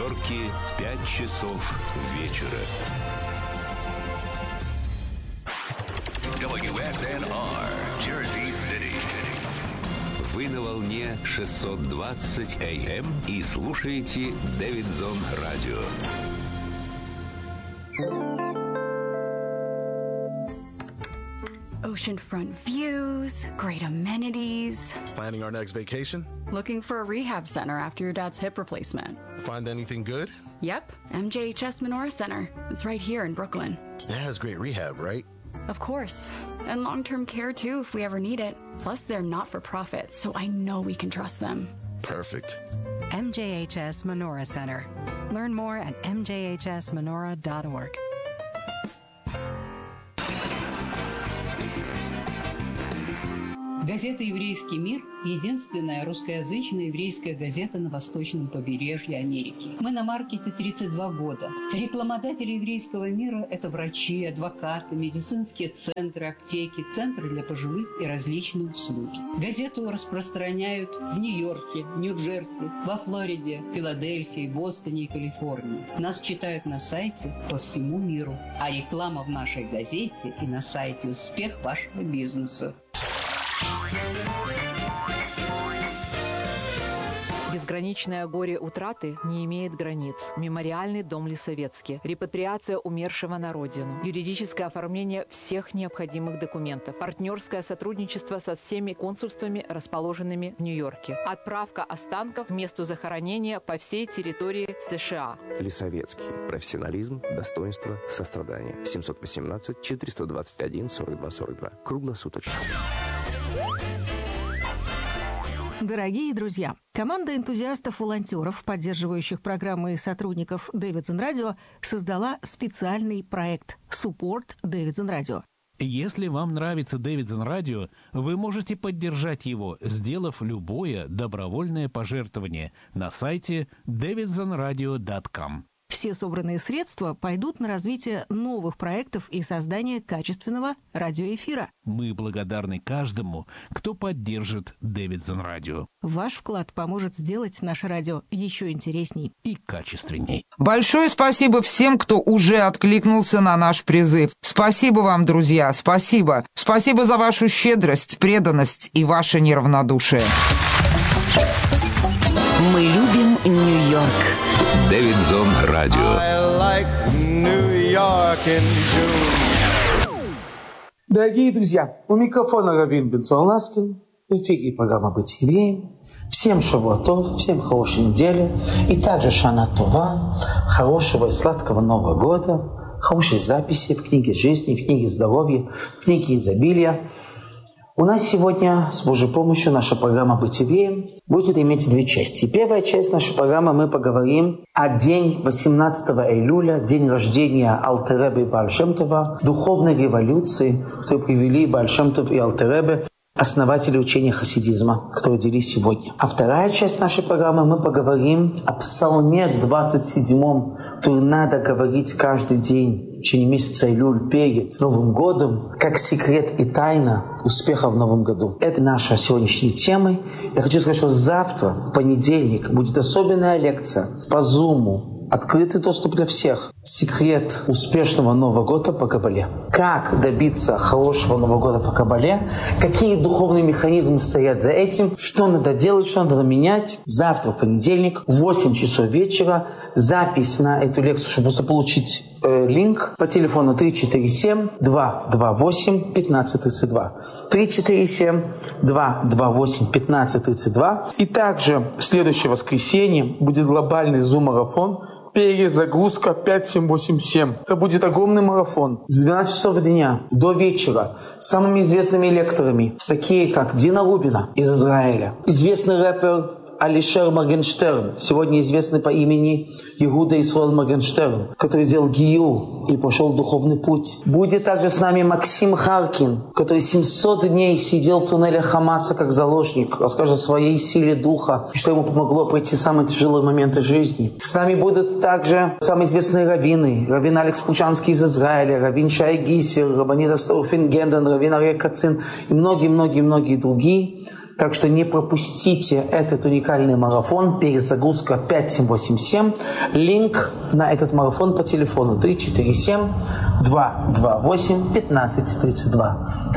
Нью-Йорке 5 часов вечера. WSNR, Jersey City. Вы на волне 620 AM и слушаете Дэвидсон Радио. Oceanfront views, great amenities. Planning our next vacation? Looking for a rehab center after your dad's hip replacement. Find anything good? Yep, MJHS Menorah Center. It's right here in Brooklyn. It has great rehab, right? Of course. And long-term care, too, if we ever need it. Plus, they're not-for-profit, so I know we can trust them. Perfect. MJHS Menorah Center. Learn more at mjhsmenorah.org. Газета «Еврейский мир» – единственная русскоязычная еврейская газета на восточном побережье Америки. Мы на маркете 32 года. Рекламодатели «Еврейского мира» – это врачи, адвокаты, медицинские центры, аптеки, центры для пожилых и различные услуги. Газету распространяют в Нью-Йорке, Нью-Джерси, во Флориде, Филадельфии, Бостоне и Калифорнии. Нас читают на сайте по всему миру. А реклама в нашей газете и на сайте – успех вашего бизнеса. Безграничное горе утраты не имеет границ. Мемориальный дом Лисовецкий. Репатриация умершего на родину. Юридическое оформление всех необходимых документов. Партнерское сотрудничество со всеми консульствами, расположенными в Нью-Йорке. Отправка останков к месту захоронения по всей территории США. Лисовецкий. Профессионализм, достоинство, сострадание. 718-421-42-42. Круглосуточно. Дорогие друзья, команда энтузиастов-волонтеров, поддерживающих программы и сотрудников Дэвидсон Радио, создала специальный проект «Support Дэвидсон Радио». Если вам нравится Дэвидсон Радио, вы можете поддержать его, сделав любое добровольное пожертвование на сайте davidsonradio.com. Все собранные средства пойдут на развитие новых проектов и создание качественного радиоэфира. Мы благодарны каждому, кто поддержит Дэвидсон Радио. Ваш вклад поможет сделать наше радио еще интересней и качественней. Большое спасибо всем, кто уже откликнулся на наш призыв. Спасибо вам, друзья, спасибо. Спасибо за вашу щедрость, преданность и ваше неравнодушие. Мы любим Нью-Йорк. Дэвидсон Радио. Дорогие друзья, у микрофона Равин Бенсон Ласкин. В эфире программа «Быть евреем». Всем шавуатов, всем хорошей недели. И также шана това, хорошего и сладкого Нового года, хорошей записи в книге жизни, в книге здоровья, в книге изобилия. У нас сегодня, с Божьей помощью, наша программа «Быть евреем» будет иметь две части. Первая часть нашей программы мы поговорим о день 18 июля, день рождения Алтер Ребе и Бааль Шем Това, духовной революции, которую привели Бааль Шем Тов и Алтер Ребе, основатели учения хасидизма, которые родились сегодня. А вторая часть нашей программы мы поговорим о Псалме 27, который надо говорить каждый день в течение месяца Илюль перед Новым годом, как секрет и тайна успеха в Новом году. Это наша сегодняшняя тема. Я хочу сказать, что завтра, в понедельник, будет особенная лекция по Zoom. Открытый доступ для всех. Секрет успешного Нового года по Кабале. Как добиться хорошего Нового года по Кабале? Какие духовные механизмы стоят за этим? Что надо делать, что надо менять? Завтра, в понедельник, в 8 часов вечера. Запись на эту лекцию, чтобы просто получить линк по телефону 347-228-1532. 347-228-1532. И также в следующее воскресенье будет глобальный Zoom-марафон. Перезагрузка 5787. Это будет огромный марафон с 12 часов дня до вечера с самыми известными лекторами, такие как Дина Рубина из Израиля, известный рэпер Алишер Моргенштерн, сегодня известный по имени Иуда Исроэл Моргенштерн, который сделал гиюр и пошел в духовный путь. Будет также с нами Максим Харкин, который 700 дней сидел в туннеле Хамаса как заложник, расскажет о своей силе духа, что ему помогло пройти самые тяжелые моменты жизни. С нами будут также самые известные раввины. Раввин Алекс Пучанский из Израиля, раввин Шай Гисер, раббанит Астор Фингенден, раввин Ария Кацин и многие-многие-многие другие. Так что не пропустите этот уникальный марафон. Перезагрузка 5787. Линк на этот марафон по телефону 347-228-1532.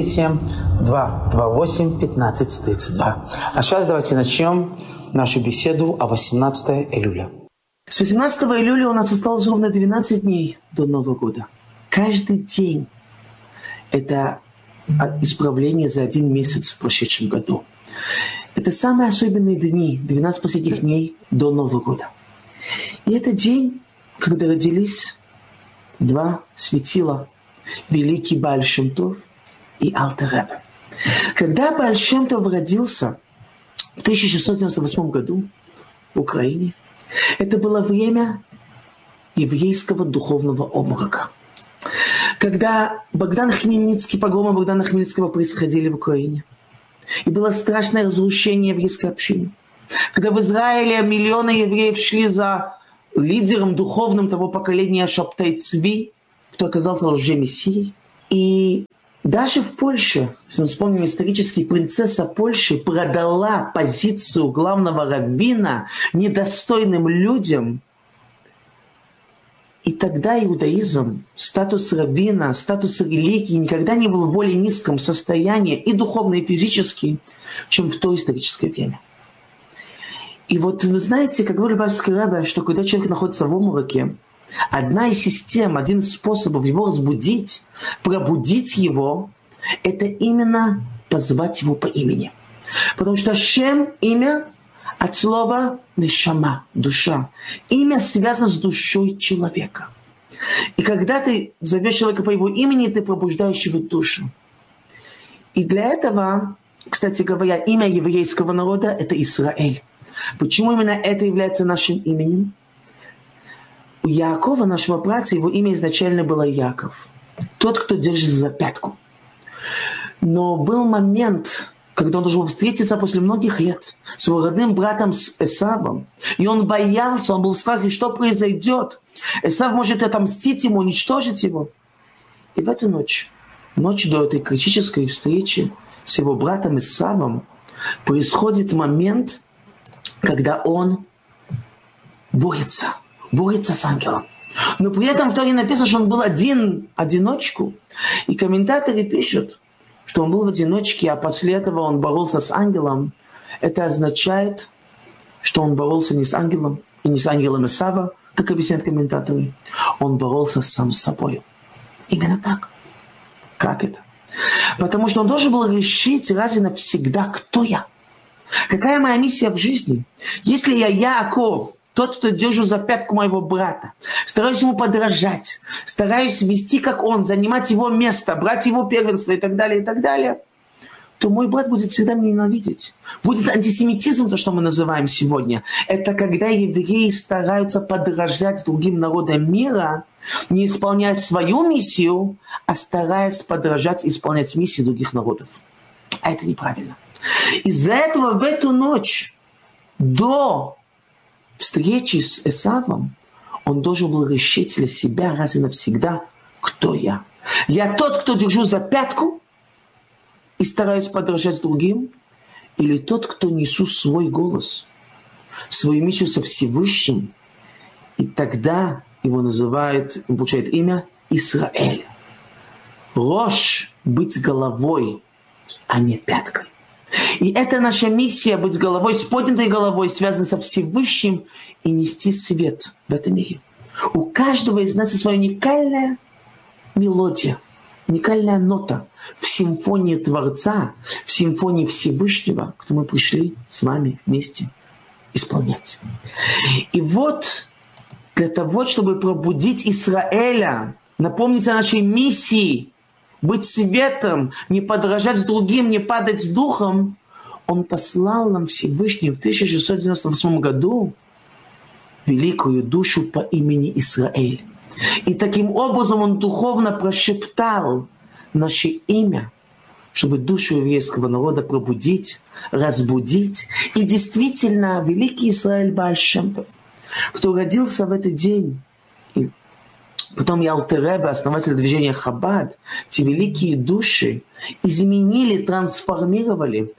347-228-1532. А сейчас давайте начнем нашу беседу о 18 июля. С 18 июля у нас осталось ровно 12 дней до Нового года. Каждый день это исправление за один месяц в прошедшем году. Это самые особенные дни, 12 последних дней до Нового года. И это день, когда родились два светила, великий Бааль Шем Тов и Алтер Ребе. Когда Бааль Шем Тов родился в 1698 году в Украине, это было время еврейского духовного обморока. Когда погромы Богдана Хмельницкого происходили в Украине, и было страшное разрушение еврейской общины, когда в Израиле миллионы евреев шли за лидером духовным того поколения Шабтай Цви, кто оказался лжемессией, и даже в Польше, если мы вспомним исторически, принцесса Польши продала позицию главного раввина недостойным людям. И тогда иудаизм, статус раввина, статус религии никогда не был в более низком состоянии, и духовно, и физически, чем в то историческое время. И вот вы знаете, как говорит Любавский Ребе, что когда человек находится в обмороке, одна из систем, один из способов его разбудить, пробудить его, это именно позвать его по имени. Потому что Шем, имя, от слова нешама, душа. Имя связано с душой человека. И когда ты зовешь человека по его имени, ты пробуждаешь его душу. И для этого, кстати говоря, имя еврейского народа – это Израиль. Почему именно это является нашим именем? У Яакова, нашего братца, его имя изначально было Яков. Тот, кто держит за пятку. Но был момент, когда он должен был встретиться после многих лет с его родным братом с Эсавом. И он боялся, он был в страхе, что произойдет. Эсав может отомстить ему, уничтожить его. И в эту ночь до этой критической встречи с его братом Эсавом, происходит момент, когда он борется с ангелом. Но при этом в Торе написано, что он был одиночку. И комментаторы пишут, что он был в одиночке, а после этого он боролся с ангелом. Это означает, что он боролся не с ангелом и не с ангелом Эсава, как объясняют комментаторы. Он боролся сам с собой. Именно так. Как это? Потому что он должен был решить раз и навсегда, кто я. Какая моя миссия в жизни? Если я Яаков, тот, кто держу за пятку моего брата, стараюсь ему подражать, стараюсь вести, как он, занимать его место, брать его первенство и так далее, то мой брат будет всегда меня ненавидеть. Будет антисемитизм, то, что мы называем сегодня. Это когда евреи стараются подражать другим народам мира, не исполняя свою миссию, а стараясь подражать и исполнять миссии других народов. А это неправильно. Из-за этого в эту ночь до встречи с Эсавом он должен был решить для себя раз и навсегда, кто я. Я тот, кто держу за пятку и стараюсь подражать другим, или тот, кто несу свой голос, свою миссию со Всевышним, и тогда его называют, он получает имя Исраэль. Рош – быть головой, а не пяткой. И это наша миссия, быть головой, с поднятой головой, связана со Всевышним и нести свет в этом мире. У каждого из нас есть своя уникальная мелодия, уникальная нота в симфонии Творца, в симфонии Всевышнего, которую мы пришли с вами вместе исполнять. И вот для того, чтобы пробудить Израиля, напомнить о нашей миссии, быть светом, не подражать другим, не падать духом, он послал нам Всевышний в 1698 году великую душу по имени Израиль. И таким образом он духовно прошептал наше имя, чтобы душу еврейского народа пробудить, разбудить. И действительно, великий Исраэль Бааль Шем Тов, кто родился в этот день, и потом и Алтер Ребе, основатель движения Хаббад, те великие души изменили, трансформировали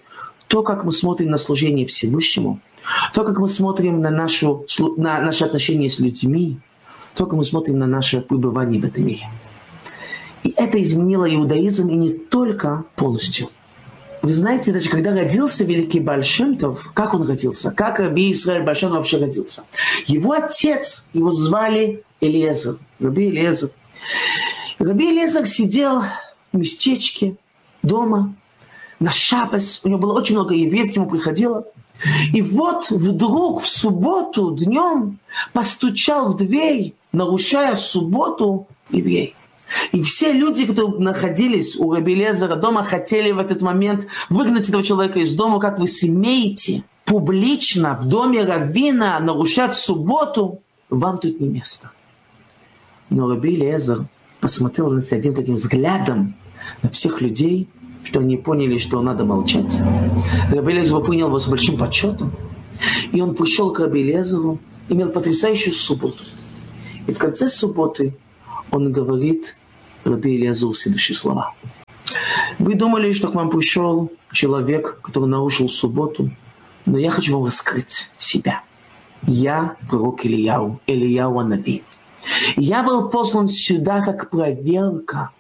то, как мы смотрим на служение Всевышнему, то, как мы смотрим на наши отношения с людьми, то, как мы смотрим на наше пребывание в этом мире. И это изменило иудаизм, и не только полностью. Вы знаете, даже когда родился великий Бааль Шем Тов, как он родился? Как Раби Исраэль Бааль Шем Тов вообще родился? Его отец, его звали Элиезер, Раби Элиезер. Раби Элиезер сидел в местечке дома на шаббат. У него было очень много евреев, к нему приходило. И вот вдруг в субботу днем постучал в дверь, нарушая субботу, еврей. И все люди, которые находились у Раби Элиезера дома, хотели в этот момент выгнать этого человека из дома. Как вы смеете публично в доме раввина нарушать субботу? Вам тут не место. Но Раби Элиезер посмотрел на себя одним таким взглядом на всех людей, что они поняли, что надо молчать. Раби Элиезер принял его с большим почетом. И он пришел к Раби Элиезеру, имел потрясающую субботу. И в конце субботы он говорит Раби Элиезеру следующие слова. Вы думали, что к вам пришел человек, который нарушил субботу, но я хочу вам раскрыть себя. Я пророк Ильяу, Ильяу Анави. Я был послан сюда как проверка,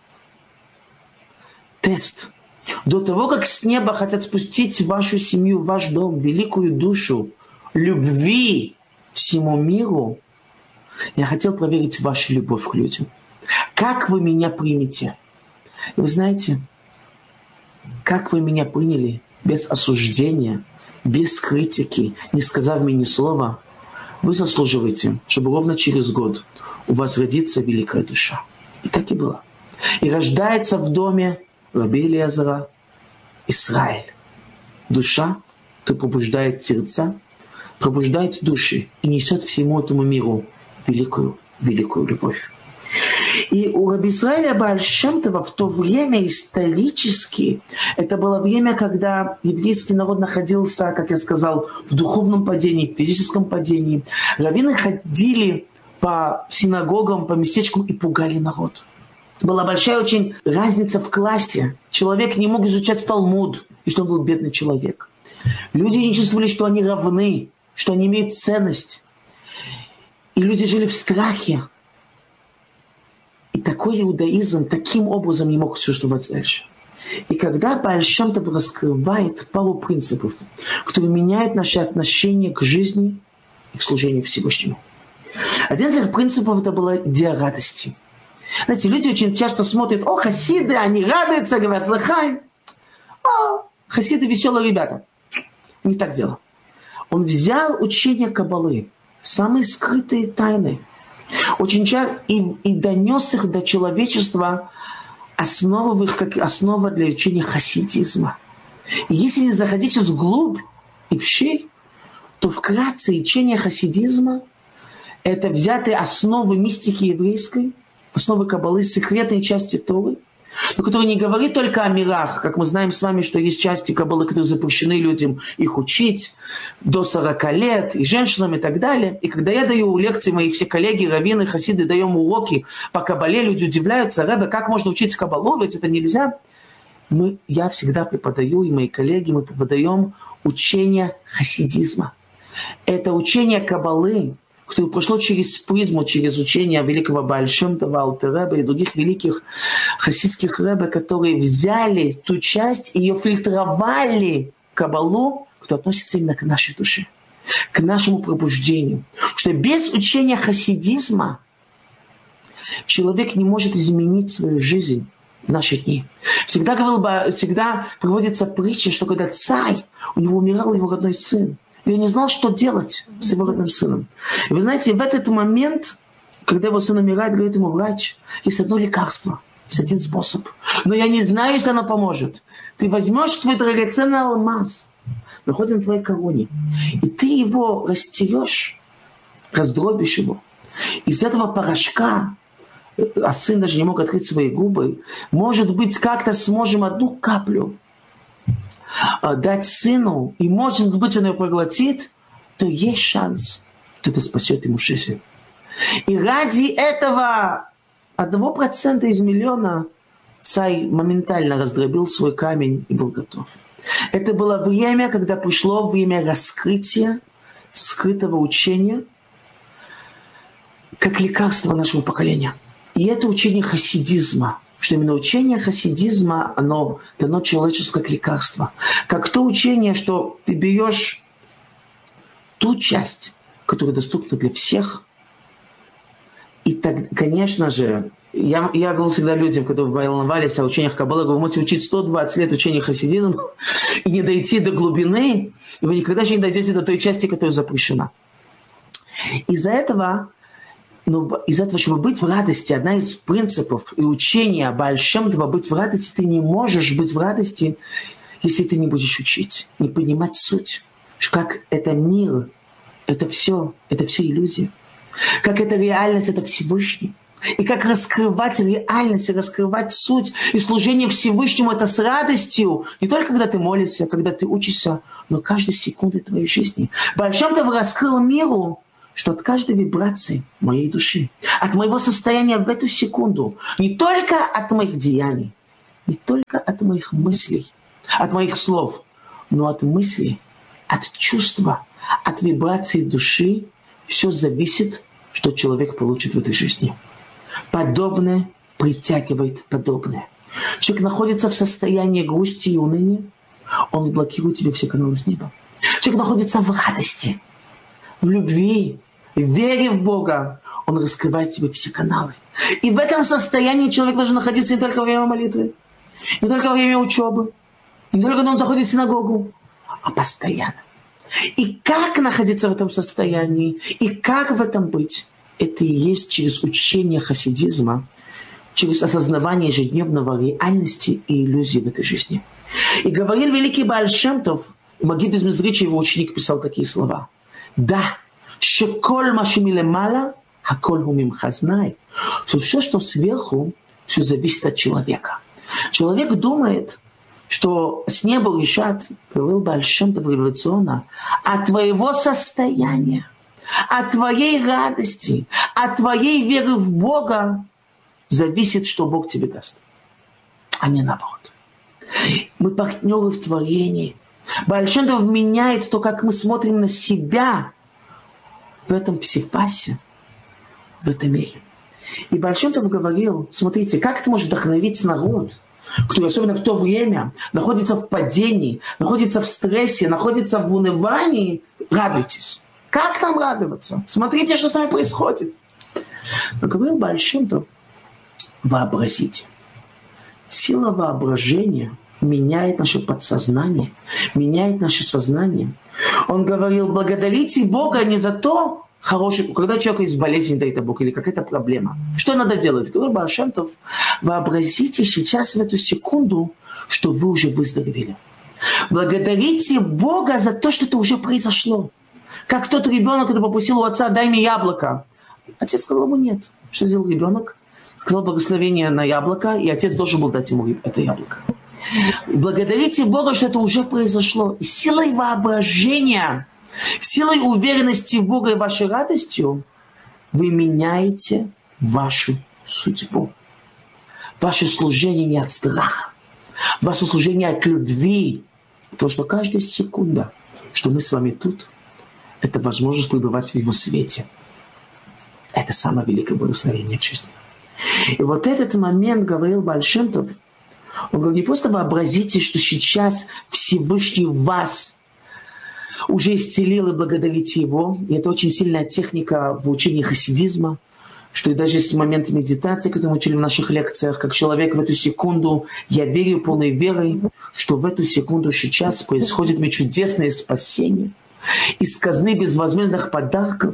тест. До того, как с неба хотят спустить в вашу семью, в ваш дом, великую душу любви всему миру, я хотел проверить вашу любовь к людям. Как вы меня примете? И вы знаете, как вы меня приняли без осуждения, без критики, не сказав мне ни слова, вы заслуживаете, чтобы ровно через год у вас родится великая душа. И так и было. И рождается в доме Раби Элиезера Исраэль. Душа, которая пробуждает сердца, пробуждает души и несет всему этому миру великую, великую любовь. И у Раби Исраэля Бааль Шем Това в то время исторически, это было время, когда еврейский народ находился, как я сказал, в духовном падении, в физическом падении. Раввины ходили по синагогам, по местечкам и пугали народ. Была большая очень разница в классе. Человек не мог изучать Талмуд, если он был бедный человек. Люди не чувствовали, что они равны, что они имеют ценность. И люди жили в страхе. И такой иудаизм таким образом не мог существовать дальше. И когда Бааль Шем Тов раскрывает пару принципов, которые меняют наши отношения к жизни и к служению Всевышнему. Один из этих принципов это была идея радости. Знаете, люди очень часто смотрят, о, хасиды, они радуются, говорят, лахай. О, хасиды веселые ребята. Не так дело. Он взял учение Каббалы, самые скрытые тайны, очень часто и донес их до человечества, основывая их как основа для учения хасидизма. И если не заходить сейчас вглубь и вширь, то вкратце учение хасидизма – это взятые основы мистики еврейской, основы Каббалы, секретные части Торы, но которые не говорит только о мирах, как мы знаем с вами, что есть части Каббалы, которые запрещены людям их учить до 40 лет, и женщинам, и так далее. И когда я даю лекции, мои все коллеги, раввины, хасиды, даем уроки по Каббале, люди удивляются, Ребе, как можно учить Каббалу, ведь это нельзя. Я всегда преподаю, и мои коллеги, мы преподаем учение хасидизма. Это учение Каббалы, которое прошло через призму, через учение великого Бааль Шем Това, Алтер Ребе и других великих хасидских ребе, которые взяли ту часть и ее фильтровали Каббалу, кто относится именно к нашей душе, к нашему пробуждению. Что без учения хасидизма человек не может изменить свою жизнь в наши дни. Всегда приводится притча, что когда царь, у него умирал его родной сын, и он не знал, что делать с его родным сыном. И вы знаете, в этот момент, когда его сын умирает, говорит ему врач, есть одно лекарство, есть один способ. Но я не знаю, если оно поможет. Ты возьмешь твой драгоценный алмаз, находится на твоей короне, и ты его растерешь, раздробишь его. Из этого порошка, а сын даже не мог открыть свои губы, может быть, как-то сможем одну каплю дать сыну, и может быть он ее проглотит, то есть шанс, что это спасет ему жизнь. И ради этого 1% из миллиона Ицай моментально раздробил свой камень и был готов. Это было время, когда пришло время раскрытия скрытого учения как лекарство нашего поколения. И это учение хасидизма. Что именно учение хасидизма, оно дано человечеству как лекарство. Как то учение, что ты берешь ту часть, которая доступна для всех. И так, конечно же, я говорил всегда людям, которые волновались о учениях Каббалы, вы можете учить 120 лет учения хасидизма и не дойти до глубины, и вы никогда же не дойдете до той части, которая запрещена. Из-за этого, чтобы быть в радости, одна из принципов и учения Бааль Шем Това быть в радости, ты не можешь быть в радости, если ты не будешь учить, не понимать суть, как это мир, это все иллюзия, как это реальность, это Всевышний. И как раскрывать реальность, и раскрывать суть, и служение Всевышнему это с радостью. Не только когда ты молишься, когда ты учишься, но каждой секунды твоей жизни. Бааль Шем Това раскрыл миру, что от каждой вибрации моей души, от моего состояния в эту секунду, не только от моих деяний, не только от моих мыслей, от моих слов, но от мыслей, от чувства, от вибрации души, все зависит, что человек получит в этой жизни. Подобное притягивает подобное. Человек находится в состоянии грусти и уныния, он блокирует тебе все каналы с неба. Человек находится в радости, в любви, в вере в Бога, он раскрывает тебе все каналы. И в этом состоянии человек должен находиться не только во время молитвы, не только во время учебы, не только когда он заходит в синагогу, а постоянно. И как находиться в этом состоянии, и как в этом быть, это и есть через учение хасидизма, через осознавание ежедневного реальности и иллюзии в этой жизни. И говорил великий Бааль Шем Тов, Магид из Мизрича, его ученик, писал такие слова. Да, шеколь машимилемала, хаколь гумимха знай. Все, что сверху, все зависит от человека. Человек думает, что с неба решат, говорил Бааль Шем Тов революционно, от твоего состояния, от твоей радости, от твоей веры в Бога зависит, что Бог тебе даст, а не наоборот. Мы партнеры в творении. Бааль Шем Тов меняет то, как мы смотрим на себя в этом психфасе, в этом мире. И Бааль Шем Тов говорил, смотрите, как это может вдохновить народ, который особенно в то время находится в падении, находится в стрессе, находится в унывании. Радуйтесь. Как нам радоваться? Смотрите, что с нами происходит. Но говорил Бааль Шем Тов, вообразите. Сила воображения меняет наше подсознание, меняет наше сознание. Он говорил, благодарите Бога не за то, когда человек есть болезнь, дает Бог, или какая-то проблема. Что надо делать? Говорил Бааль Шем Тов, вообразите сейчас в эту секунду, что вы уже выздоровели. Благодарите Бога за то, что это уже произошло. Как тот ребенок, который попросил у отца, дай мне яблоко. Отец сказал ему нет. Что сделал ребенок? Сказал благословение на яблоко, и отец должен был дать ему это яблоко. Благодарите Бога, что это уже произошло. И силой воображения, силой уверенности в Бога и вашей радостью вы меняете вашу судьбу. Ваше служение не от страха. Ваше служение от любви. Потому что каждая секунда, что мы с вами тут, это возможность пребывать в Его свете. Это самое великое благословение в жизни. И вот этот момент, говорил Бааль Шем Тов, он говорил, не просто вообразите, что сейчас Всевышний вас уже исцелил и благодарите Его. И это очень сильная техника в учении хасидизма, что и даже есть момент медитации, который мы учили в наших лекциях, как человек в эту секунду, я верю полной верой, что в эту секунду сейчас происходит мне чудесное спасение. Из казны безвозмездных подарков.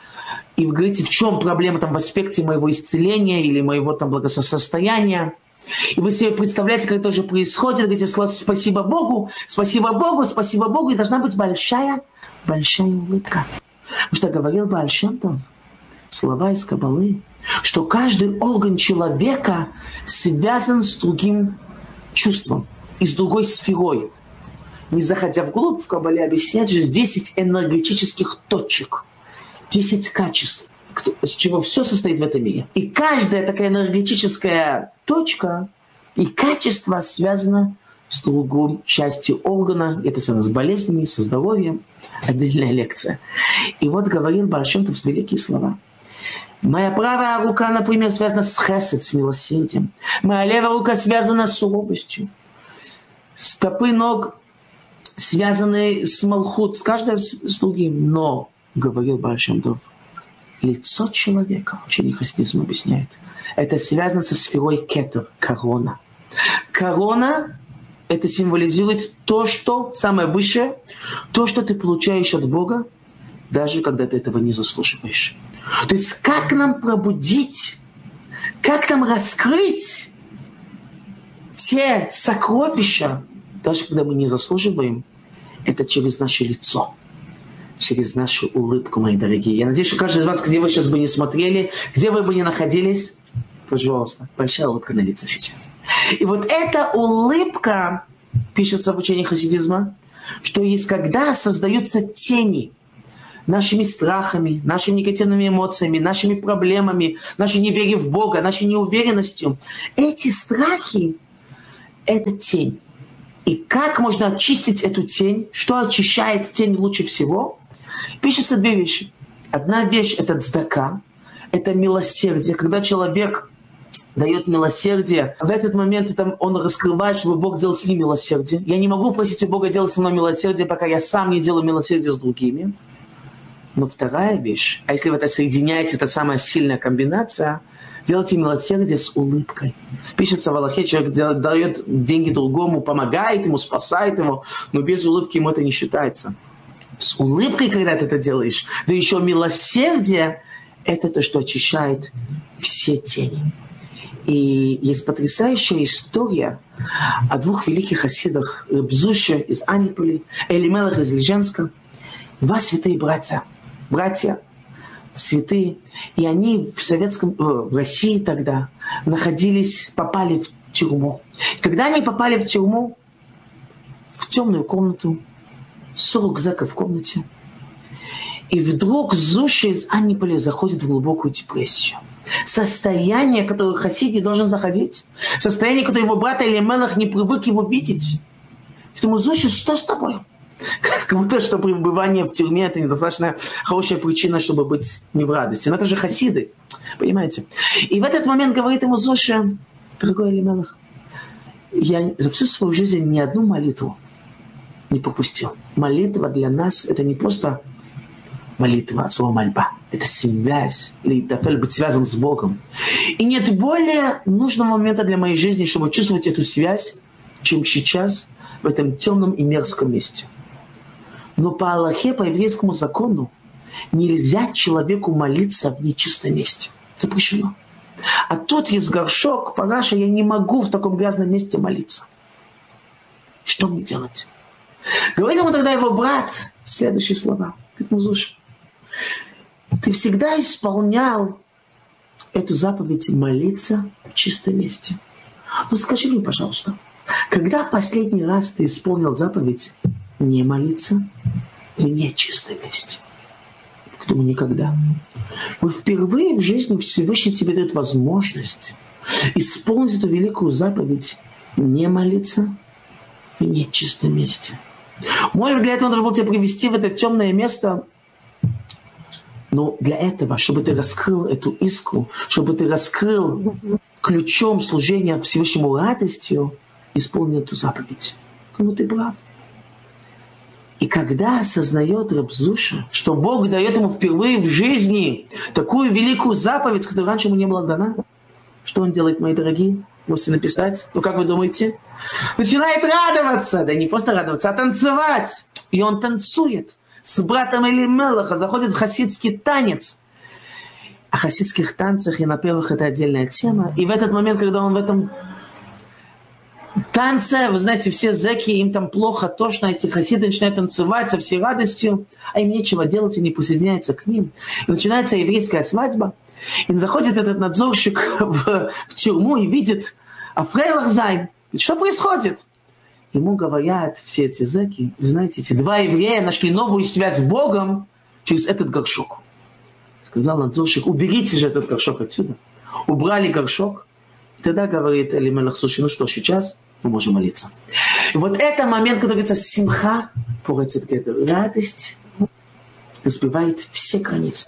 И вы говорите, в чем проблема там в аспекте моего исцеления или моего там благосостояния. И вы себе представляете, как это уже происходит, говорите, спасибо Богу, спасибо Богу, спасибо Богу. И должна быть большая улыбка. Потому что говорил Бааль Шем Тов, слова из Каббалы, что каждый орган человека связан с другим чувством и с другой сферой. Не заходя вглубь, в Каббале объясняют, что 10 энергетических точек, 10 качеств, с чего все состоит в этом мире. И каждая такая энергетическая точка И качество связано с другой частью органа. Это связано с болезнями, со здоровьем. Отдельная лекция. И вот говорил Баал Шем Тов великие слова. Моя правая рука, например, связана с хесед, с милосердием. Моя левая рука связана с суровостью. Стопы ног связаны с малхут, с каждой с другим. Но, говорил Баал Шем Тов, лицо человека, учение хасидизма объясняет, это связано со сферой кетер, корона. Корона – это символизирует то, что самое высшее, то, что ты получаешь от Бога, даже когда ты этого не заслуживаешь. То есть как нам пробудить, как нам раскрыть те сокровища, даже когда мы не заслуживаем, это через наше лицо, через нашу улыбку, мои дорогие. Я надеюсь, что каждый из вас, где вы сейчас бы не смотрели, где вы бы не находились, пожалуйста, большая улыбка на лице сейчас. И вот эта улыбка, пишется в учении хасидизма, что есть, когда создаются тени нашими страхами, нашими негативными эмоциями, нашими проблемами, нашей неверием в Бога, нашей неуверенностью. Эти страхи – это тень. И как можно очистить эту тень? Что очищает тень лучше всего? Пишется две вещи. Одна вещь – это цдака, это милосердие. Когда человек дает милосердие, в этот момент он раскрывает, чтобы Бог делал с ним милосердие. Я не могу просить у Бога делать со мной милосердие, пока я сам не делаю милосердие с другими. Но вторая вещь, а если вы это соединяете, это самая сильная комбинация, делайте милосердие с улыбкой. Пишется в Аллахе, человек дает деньги другому, помогает ему, спасает его, но без улыбки ему это не считается. С улыбкой, когда ты это делаешь, да еще милосердие, это то, что очищает все тени. И есть потрясающая история о двух великих хасидах, Реб Зуше из Аниполи, Элимелех из Леженска. Два святые братья святые, и они в России тогда попали в тюрьму. И когда они попали в тюрьму, в темную комнату, 40 зэков в комнате, и вдруг Зуша из Аниполи заходит в глубокую депрессию. Состояние, которое хасид не должен заходить. Состояние, которое его брат Элимелех не привык его видеть. Потому Зуша, что с тобой? Как будто, что пребывание в тюрьме – это недостаточно хорошая причина, чтобы быть не в радости. Но это же хасиды, понимаете? И в этот момент говорит ему Зуша: дорогой Элимелех, я за всю свою жизнь ни одну молитву не пропустил. Молитва для нас – это не просто молитва, от слова мольба. Это связь, быть связан с Богом. И нет более нужного момента для моей жизни, чтобы чувствовать эту связь, чем сейчас в этом темном и мерзком месте. Но по Аллахе, по еврейскому закону, нельзя человеку молиться в нечистом месте. Запрещено. А тут есть горшок, параша, я не могу в таком грязном месте молиться. Что мне делать? Говорит ему тогда его брат следующие слова. Говорит ему: Зуша, ты всегда исполнял эту заповедь молиться в чистом месте. Ну скажи мне, пожалуйста, когда последний раз ты исполнил заповедь не молиться в нечистом месте? Я думаю, никогда. Но впервые в жизни Всевышний тебе дает возможность исполнить эту великую заповедь не молиться в нечистом месте. Может быть, для этого он должен был тебя привести в это темное место. Но для этого, чтобы ты раскрыл эту искру, чтобы ты раскрыл ключом служения Всевышнему радостью, исполнил эту заповедь. Ну, ты прав. И когда осознает Реб Зуша, что Бог дает ему впервые в жизни такую великую заповедь, которая раньше ему не была дана, что он делает, мои дорогие? Можете написать. Ну, как вы думаете? Начинает радоваться. Да не просто радоваться, а танцевать. И он танцует с братом Элимелеха, заходит в хасидский танец. О хасидских танцах и напевах это отдельная тема. И в этот момент, когда он в этом танце, вы знаете, все зэки, им там плохо, тошно, эти хасиды начинают танцевать со всей радостью, а им нечего делать, и не присоединяются к ним. И начинается еврейская свадьба. И заходит этот надзорщик в тюрьму и видит Афрейлах Зайн. Что происходит? Ему говорят все эти зэки: знаете, эти два еврея нашли новую связь с Богом через этот горшок. Сказал надзорщик: уберите же этот горшок отсюда. Убрали горшок. Тогда говорит Элимелех, слушай, ну что, сейчас мы можем молиться. И вот это момент, когда говорится симха, радость разбивает все границы.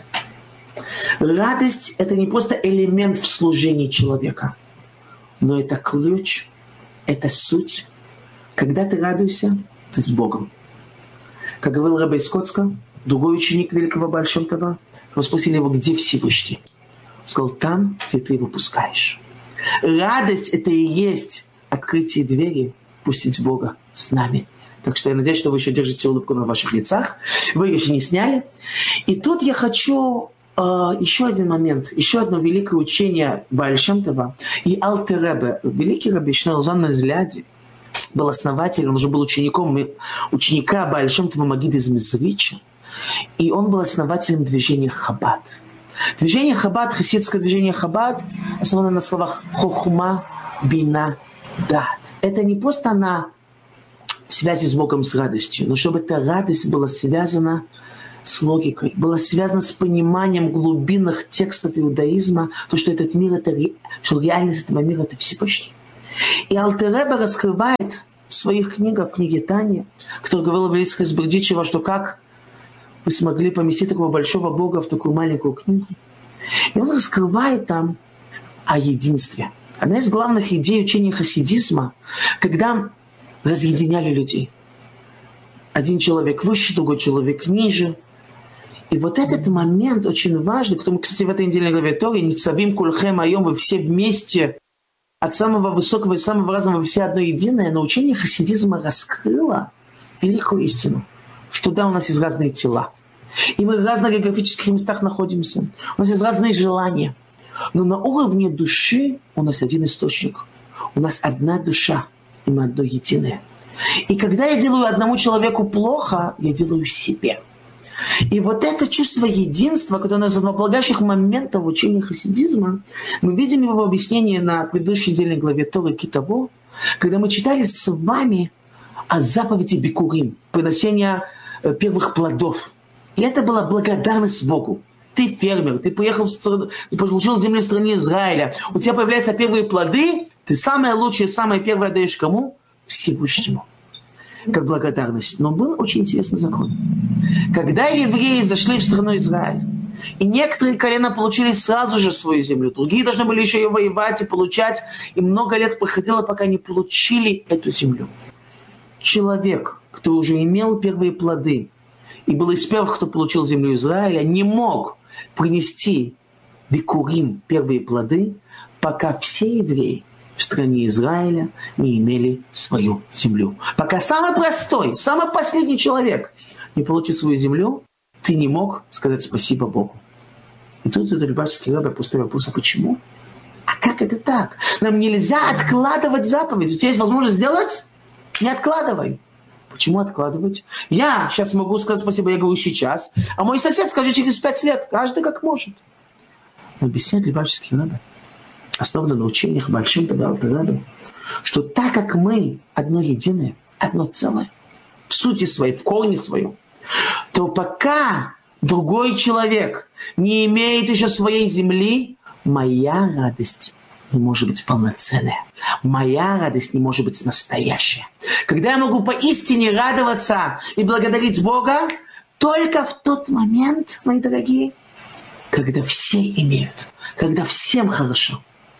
Радость – это не просто элемент в служении человека, но это ключ, это суть. Когда ты радуешься, ты с Богом. Как говорил Рабби Скотска, другой ученик великого Бааль Шем Това, его спросили его, где Всевышний? Он сказал, там, где ты его пускаешь. Радость – это и есть открытие двери, пустить Бога с нами. Так что я надеюсь, что вы еще держите улыбку на ваших лицах. Вы ее еще не сняли. И тут я хочу еще один момент, еще одно великое учение Бааль Шем Това и Алтер Ребе. Великий Рабби Шнeur Зальман из Ляди был основателем, он уже был ученика Бааль Шем Това Магида из Мезрича. И он был основателем движения Хабад. Движение Хабад, хасидское движение Хабад, основано на словах хохма, бина, дат. Это не просто на связи с Богом, с радостью, но чтобы эта радость была связана с логикой, была связана с пониманием глубинных текстов иудаизма, то, что этот мир, что реальность этого мира – это Всевышний. И Алтер Ребе раскрывает в своих книгах, в книге Тания, который говорил Велицкий из Бердичева, что как вы смогли поместить такого большого Бога в такую маленькую книгу. И он раскрывает там о единстве. Одна из главных идей учения хасидизма, когда разъединяли людей. Один человек выше, другой человек ниже. И вот этот момент очень важный, кто мы, кстати, в этой недельной главе Торы, «Ницавим кульхем айом», вы все вместе, от самого высокого и самого разного, вы все одно единое, но учение хасидизма раскрыло великую истину, что да, у нас есть разные тела. И мы в разных географических местах находимся. У нас есть разные желания. Но на уровне души у нас один источник. У нас одна душа, и мы одно единое. И когда я делаю одному человеку плохо, я делаю себе. И вот это чувство единства, которое у нас из основополагающих моментов в учении хасидизма, мы видим его в объяснении на предыдущей недельной главе Торы Китово, когда мы читали с вами о заповеди Бикурим, приношения первых плодов. И это была благодарность Богу. Ты фермер, ты приехал в страну, ты получил землю в стране Израиля, у тебя появляются первые плоды, ты самое лучшее, самое первое даешь кому? Всевышнему. Как благодарность. Но был очень интересный закон. Когда евреи зашли в страну Израиль, и некоторые колена получили сразу же свою землю, другие должны были еще ее воевать и получать, и много лет проходило, пока не получили эту землю. Человек, кто уже имел первые плоды, и был из первых, кто получил землю Израиля, не мог принести бикурим, первые плоды, пока все евреи в стране Израиля не имели свою землю. Пока самый простой, самый последний человек не получит свою землю, ты не мог сказать спасибо Богу. И тут Любавческий Ребе поставил вопрос, а почему? А как это так? Нам нельзя откладывать заповедь. У тебя есть возможность сделать? Не откладывай. Почему откладывать? Я сейчас могу сказать спасибо, я говорю сейчас, а мой сосед скажет через 5 лет. Каждый как может. Но объясняет Любавческий Ребе, основано на учениях Бааль Шем Това Алтер Ребе, что так как мы одно единое, одно целое, в сути своей, в корне своем, то пока другой человек не имеет еще своей земли, моя радость не может быть полноценная. Моя радость не может быть настоящая. Когда я могу поистине радоваться и благодарить Бога, только в тот момент, мои дорогие, когда все имеют, когда всем хорошо.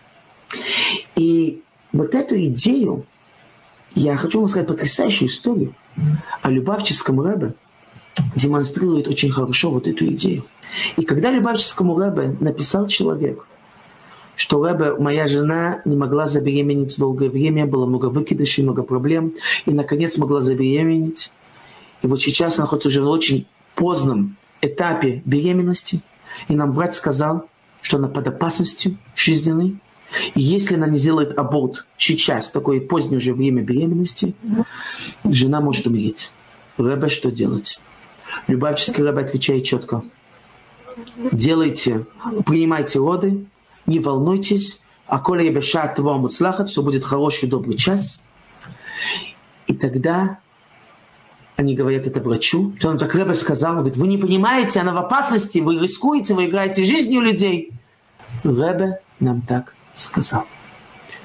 И вот эту идею, я хочу вам сказать потрясающую историю о Любавческом Ребе, демонстрирует очень хорошо вот эту идею. И когда Любавческому Ребе написал человек, что Ребе, моя жена не могла забеременеть долгое время, было много выкидышей, много проблем, и наконец могла забеременеть. И вот сейчас она находится уже в очень поздном этапе беременности, и нам врач сказал, что она под опасностью жизненной, и если она не сделает аборт сейчас, в такое позднее уже время беременности, жена может умереть. Ребе, что делать? Любавческий Ребе отвечает четко. Делайте, принимайте роды, не волнуйтесь, а коли ебеша того муцлахат, все будет хороший, добрый час. И тогда они говорят это врачу. Он так Ребе сказал, он говорит, вы не понимаете, она в опасности, вы рискуете, вы играете жизнью людей. Ребе нам так сказал.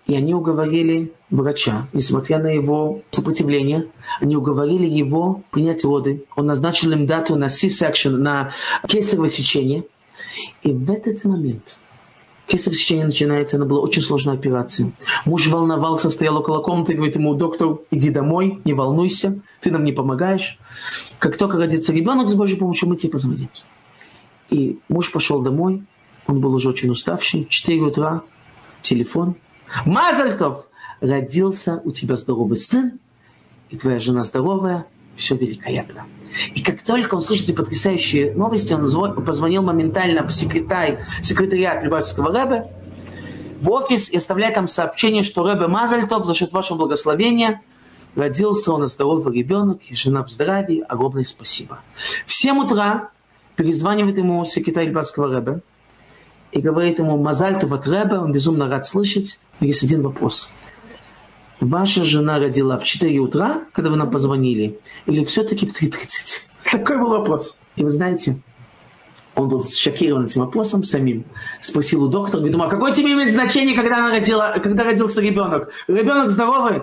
И они уговорили врача, несмотря на его сопротивление, они уговорили его принять роды. Он назначил им дату на C-section, на кесарево сечение. И в этот момент кесарево сечение начинается, она была очень сложная операция. Муж волновался, стоял около комнаты, говорит ему: доктор, иди домой, не волнуйся, ты нам не помогаешь. Как только родится ребенок, с Божьей помощью мы тебе позвоним. И муж пошел домой, он был уже очень уставший. В 4 утра телефон. Мазаль тов! Родился у тебя здоровый сын, и твоя жена здоровая, все великолепно. И как только он слышит эти потрясающие новости, он позвонил моментально в секретариат Любавского Ребе, в офис, и оставляет там сообщение, что Ребе Мазаль тов, за счет вашего благословения родился он здоровый ребенок, и жена в здравии, огромное спасибо. В 7 утра перезванивает ему секретарь Любавского Ребе и говорит ему: Мазаль тов от Ребе, он безумно рад слышать. Но есть один вопрос. Ваша жена родила в 4 утра, когда вы нам позвонили, или все-таки в 3:30? Такой был вопрос. И вы знаете, он был шокирован этим вопросом самим. Спросил у доктора, говорит: а какое тебе имеет значение, когда родился ребенок? Ребенок здоровый.